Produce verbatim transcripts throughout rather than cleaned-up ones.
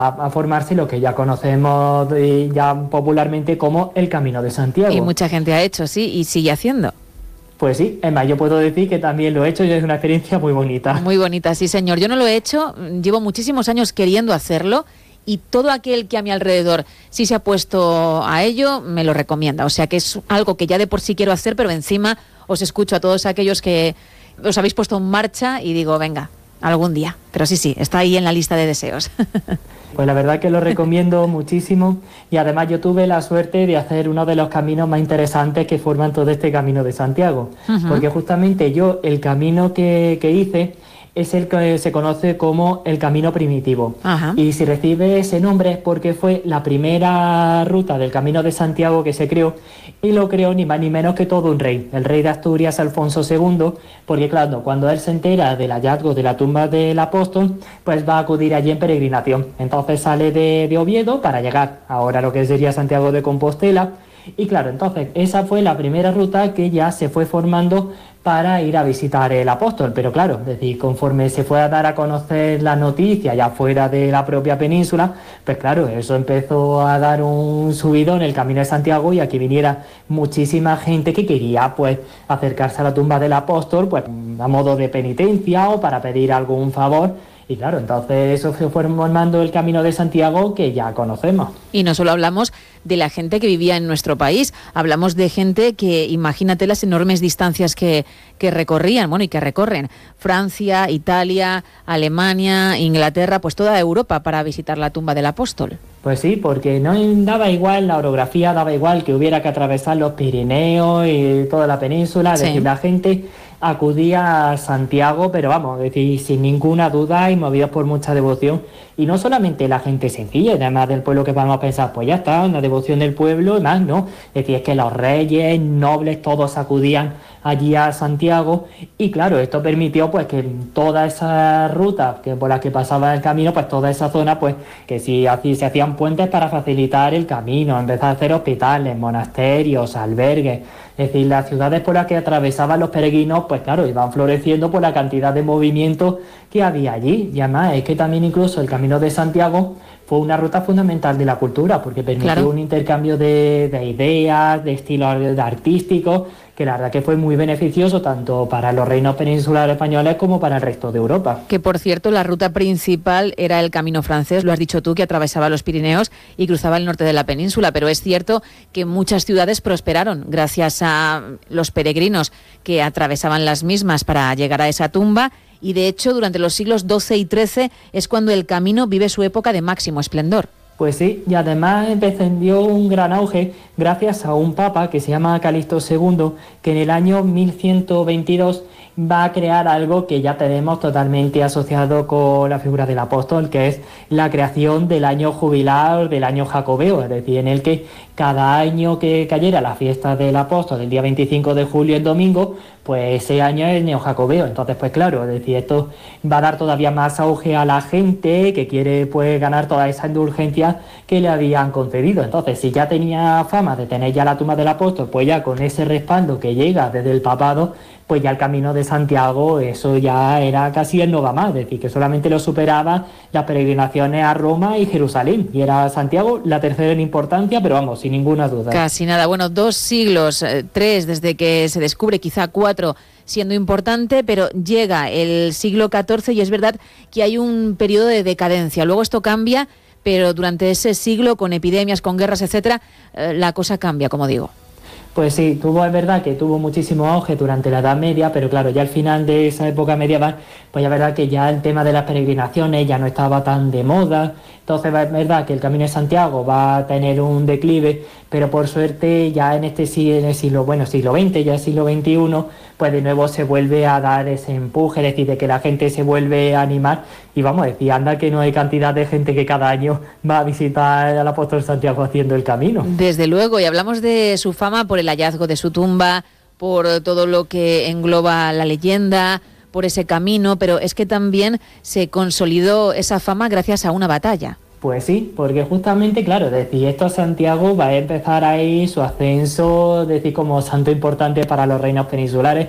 a formarse lo que ya conocemos ya popularmente como el Camino de Santiago. Y mucha gente ha hecho, sí, y sigue haciendo. Pues sí, es más, yo puedo decir que también lo he hecho y es una experiencia muy bonita. Muy bonita, sí señor. Yo no lo he hecho, llevo muchísimos años queriendo hacerlo y todo aquel que a mi alrededor sí se ha puesto a ello me lo recomienda. O sea que es algo que ya de por sí quiero hacer, pero encima os escucho a todos aquellos que os habéis puesto en marcha y digo, venga, algún día. Pero sí, sí, está ahí en la lista de deseos. Pues la verdad que lo recomiendo muchísimo y además yo tuve la suerte de hacer uno de los caminos más interesantes que forman todo este Camino de Santiago. Uh-huh. Porque justamente yo el camino que, que hice es el que se conoce como el Camino Primitivo. Uh-huh. Y si recibe ese nombre es porque fue la primera ruta del Camino de Santiago que se creó y lo creó ni más ni menos que todo un rey, el rey de Asturias Alfonso segundo, porque claro, cuando él se entera del hallazgo de la tumba del apóstol, pues va a acudir allí en peregrinación. Entonces sale de, de Oviedo para llegar ahora a lo que sería Santiago de Compostela y claro, entonces esa fue la primera ruta que ya se fue formando para ir a visitar el apóstol, pero claro, es decir, conforme se fue a dar a conocer la noticia ya fuera de la propia península, pues claro, eso empezó a dar un subidón en el Camino de Santiago y aquí viniera muchísima gente que quería pues acercarse a la tumba del apóstol pues a modo de penitencia o para pedir algún favor. Y claro, entonces eso se fue formando el Camino de Santiago que ya conocemos. Y no solo hablamos de la gente que vivía en nuestro país, hablamos de gente que, imagínate las enormes distancias que, que recorrían, bueno, y que recorren Francia, Italia, Alemania, Inglaterra, pues toda Europa para visitar la tumba del apóstol. Pues sí, porque no daba igual, la orografía daba igual que hubiera que atravesar los Pirineos y toda la península, es sí. decir, la gente acudía a Santiago, pero vamos, es decir, sin ninguna duda y movidos por mucha devoción. Y no solamente la gente sencilla, además del pueblo que vamos a pensar, pues ya está, una devoción del pueblo y más, ¿no? Es decir, es que los reyes, nobles, todos acudían allí a Santiago y claro, esto permitió pues que toda esa ruta que por la que pasaba el camino, pues toda esa zona, pues que si así se hacían puentes para facilitar el camino, empezar a hacer hospitales, monasterios, albergues. Es decir, las ciudades por las que atravesaban los peregrinos, pues claro, iban floreciendo por la cantidad de movimiento que había allí. Y además es que también incluso el Camino de Santiago fue una ruta fundamental de la cultura, porque permitió claro. un intercambio de, de ideas, de estilos artísticos, que la verdad que fue muy beneficioso tanto para los reinos peninsulares españoles como para el resto de Europa. Que por cierto, la ruta principal era el camino francés, lo has dicho tú, que atravesaba los Pirineos y cruzaba el norte de la península, pero es cierto que muchas ciudades prosperaron gracias a los peregrinos que atravesaban las mismas para llegar a esa tumba. Y de hecho, durante los siglos doce y trece es cuando el camino vive su época de máximo esplendor. Pues sí, y además empezó un gran auge gracias a un papa que se llama Calixto segundo, que en el año mil ciento veintidós va a crear algo que ya tenemos totalmente asociado con la figura del apóstol, que es la creación del año jubilar, del año jacobeo, es decir, en el que cada año que cayera la fiesta del apóstol, el día veinticinco de julio, el domingo, pues ese año es el neojacobeo. Entonces, pues claro, es decir, esto va a dar todavía más auge a la gente que quiere pues ganar toda esa indulgencia que le habían concedido. Entonces, si ya tenía fama de tener ya la tumba del apóstol, pues ya con ese respaldo que llega desde el papado, pues ya el Camino de Santiago, eso ya era casi el no va más, es decir, que solamente lo superaba las peregrinaciones a Roma y Jerusalén, y era Santiago la tercera en importancia, pero vamos, sin ninguna duda. Casi nada, bueno, dos siglos, eh, tres desde que se descubre, quizá cuatro, siendo importante, pero llega el siglo catorce y es verdad que hay un periodo de decadencia, luego esto cambia, pero durante ese siglo, con epidemias, con guerras, etcétera, eh, la cosa cambia, como digo. Pues sí, tuvo, es verdad que tuvo muchísimo auge durante la Edad Media, pero claro, ya al final de esa época medieval, pues ya es verdad que ya el tema de las peregrinaciones ya no estaba tan de moda. Entonces es verdad que el Camino de Santiago va a tener un declive, pero por suerte ya en este en el siglo, bueno, siglo veinte, ya el siglo veintiuno, pues de nuevo se vuelve a dar ese empuje, es decir, de que la gente se vuelve a animar. Y vamos a decir, anda que no hay cantidad de gente que cada año va a visitar al apóstol Santiago haciendo el camino. Desde luego, y hablamos de su fama por el hallazgo de su tumba, por todo lo que engloba la leyenda, por ese camino, pero es que también se consolidó esa fama gracias a una batalla. Pues sí, porque justamente, claro, decir esto Santiago va a empezar ahí su ascenso, decir como santo importante para los reinos peninsulares.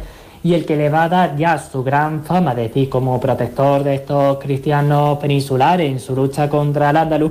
y el que le va a dar ya su gran fama, es decir, como protector de estos cristianos peninsulares en su lucha contra el andaluz,